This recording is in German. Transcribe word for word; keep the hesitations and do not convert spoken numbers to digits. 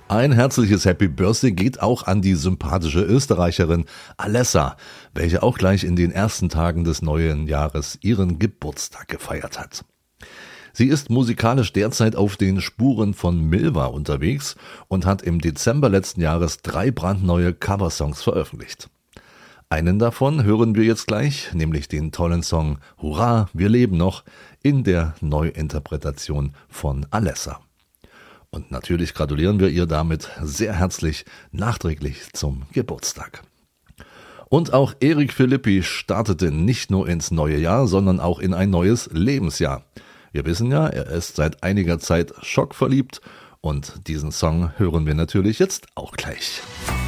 Ein herzliches Happy Birthday geht auch an die sympathische Österreicherin Alessa, welche auch gleich in den ersten Tagen des neuen Jahres ihren Geburtstag gefeiert hat. Sie ist musikalisch derzeit auf den Spuren von Milva unterwegs und hat im Dezember letzten Jahres drei brandneue Coversongs veröffentlicht. Einen davon hören wir jetzt gleich, nämlich den tollen Song Hurra, wir leben noch in der Neuinterpretation von Alessa. Und natürlich gratulieren wir ihr damit sehr herzlich nachträglich zum Geburtstag. Und auch Eric Philippi startete nicht nur ins neue Jahr, sondern auch in ein neues Lebensjahr. Wir wissen ja, er ist seit einiger Zeit schockverliebt und diesen Song hören wir natürlich jetzt auch gleich.